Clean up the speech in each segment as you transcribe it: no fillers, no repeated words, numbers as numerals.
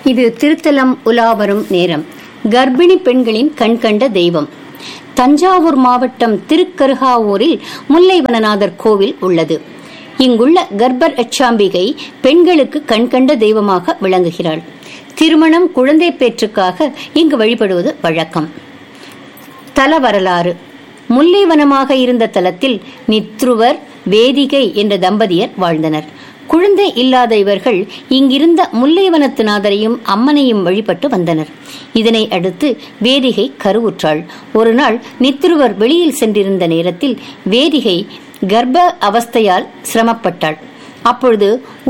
இது திருத்தலம் உலாவரும் நேரம். கர்ப்பிணி பெண்களின் கண்கண்ட தெய்வம். தஞ்சாவூர் மாவட்டம் திருக்கருகாவூரில் முல்லைவனநாதர் கோவில் உள்ளது. இங்குள்ள கர்ப்பர் அச்சாம்பிகை பெண்களுக்கு கண்கண்ட தெய்வமாக விளங்குகிறாள். திருமணம், குழந்தை பேற்றுக்காக இங்கு வழிபடுவது வழக்கம். தல வரலாறு. முல்லைவனமாக இருந்த தலத்தில் நித்ருவர், வேதிகை என்ற தம்பதியர் வாழ்ந்தனர். குழந்தை இல்லாத இவர்கள் இங்கிருந்த முல்லைவனத்துநாதரையும் அம்மனையும் வழிபட்டு வந்தனர். இதனை அடுத்து வேதிகை கருவுற்றாள். ஒரு நாள் நித்ருவர் வெளியில் சென்றிருந்த நேரத்தில் வேதிகை கர்ப்ப அவஸ்தையால் சிரமப்பட்டாள். அப்பொழுது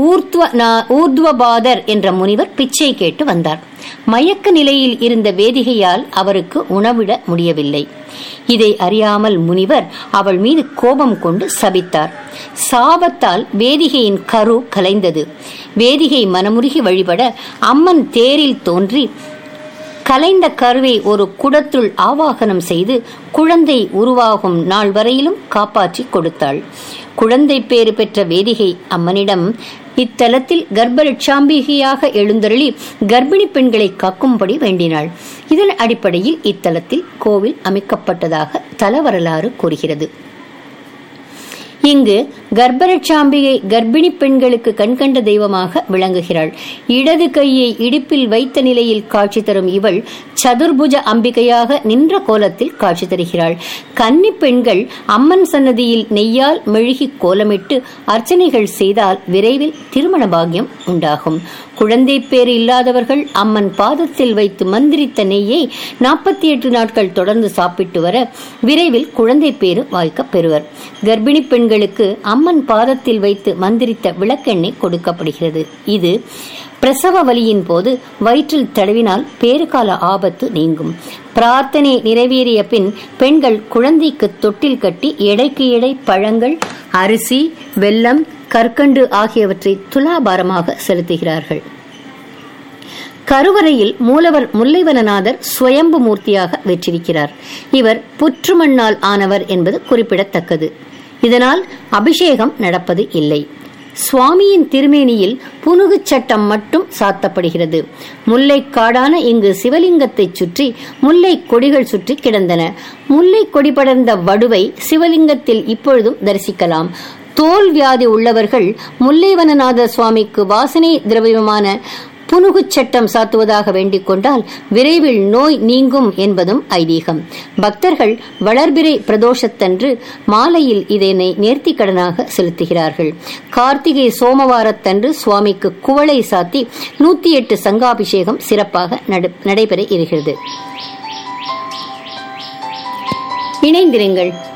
ஊர்துவபாதர் என்ற முனிவர் பிச்சை கேட்டு வந்தார். மயக்க நிலையில் இருந்த வேதிகையால் அவருக்கு உணவிட முடியவில்லை. இதை அறியாமல் முனிவர் அவள் மீது கோபம் கொண்டு சபித்தார். சாபத்தால் வேதிகையின் கரு கலைந்தது. வேதிகை மனமுருகி வழிபட அம்மன் தேரில் தோன்றி கலைந்த கருவை ஒரு குடத்துள் ஆவாகனம் செய்து குழந்தை உருவாகும் நாள் வரையிலும் காப்பாற்றி கொடுத்தாள். குழந்தை பேறு பெற்ற வேதிகை அம்மனிடம் இத்தலத்தில் கர்ப்பரட்சாம்பிகையாக எழுந்தருளி கர்ப்பிணி பெண்களை காக்கும்படி வேண்டினாள். இதன் அடிப்படையில் இத்தலத்தில் கோவில் அமைக்கப்பட்டதாக தல வரலாறு கூறுகிறது. இங்கு கர்ப்பரட்சாம்பிகை கர்ப்பிணி பெண்களுக்கு கண்கண்ட தெய்வமாக விளங்குகிறாள். இடது கையை இடுப்பில் வைத்த நிலையில் காட்சி தரும் இவள் சதுர்புஜ அம்பிகையாக நின்ற கோலத்தில் காட்சி தருகிறாள். கன்னி பெண்கள் அம்மன் சன்னதியில் நெய்யால் மெழுகி கோலமிட்டு அர்ச்சனைகள் செய்தால் விரைவில் திருமண பாக்கியம் உண்டாகும். குழந்தை பேறு இல்லாதவர்கள் அம்மன் பாதத்தில் வைத்து மந்திரித்த நெய்யை 48 நாட்கள் தொடர்ந்து சாப்பிட்டு வர விரைவில் குழந்தை பேறு வாய்க்க பெறுவர். கர்ப்பிணி பெண்களுக்கு அம்மன் பாதத்தில் வைத்து மந்திரித்த விளக்கெண்ணெய் கொடுக்கப்படுகிறது. இது பிரசவ வலியின் போது வயிற்றில் தடவினால் பேறுகால ஆபத்து நீங்கும். பிரார்த்தனை நிறைவேறிய பின் பெண்கள் குழந்தைக்கு தொட்டில் கட்டி எடைக்கு எடை பழங்கள், அரிசி, வெல்லம், கற்கண்டு ஆகியவற்றை துலாபாரமாக செலுத்துகிறார்கள். கருவறையில் மூலவர் முல்லைவனநாதர் சுயம்பு மூர்த்தியாக வெற்றிருக்கிறார். இவர் புற்றுமண்ணால் ஆனவர் என்பது குறிப்பிடத்தக்கது. இதனால் அபிஷேகம் நடப்பது இல்லை. சுவாமியின் திருமேனியில் புனுகு சட்டம் மட்டும் சாத்தப்படுகிறது. முல்லை காடான இங்கு சிவலிங்கத்தை சுற்றி முல்லை கொடிகள் சுற்றி கிடந்தன. முல்லை கொடி படர்ந்த வடுவை சிவலிங்கத்தில் இப்பொழுதும் தரிசிக்கலாம். தோல் வியாதி உள்ளவர்கள் முல்லைவனநாத சுவாமிக்கு வாசனை திரவியமான புனுகு சட்டம் சாத்துவதாக வேண்டிக் கொண்டால் விரைவில் நோய் நீங்கும் என்பதும் ஐதீகம். பக்தர்கள் வளர்பிறை பிரதோஷத்தன்று மாலையில் இதனை நேர்த்திக்கடனாக செலுத்துகிறார்கள். கார்த்திகை சோமவாரத்தன்று சுவாமிக்கு குவளை சாத்தி 108 சங்காபிஷேகம் சிறப்பாக நடைபெற இருக்கிறது. இணைந்திருங்கள்.